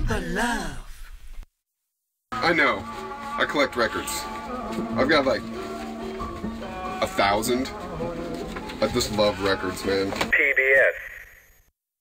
nothing but love. I know. I collect records. I've got like 1,000. I just love records, man.